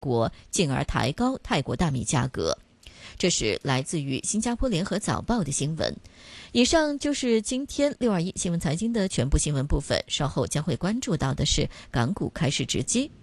国，进而抬高泰国大米价格。这是来自于新加坡联合早报的新闻。以上就是今天621新闻财经的全部新闻部分，稍后将会关注到的是港股开市直击。